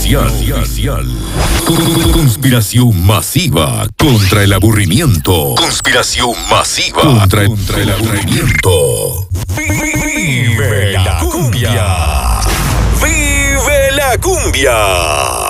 oficial. Conspiración masiva contra el aburrimiento. Conspiración masiva contra el aburrimiento. ¡Vive la cumbia! ¡Vive la cumbia!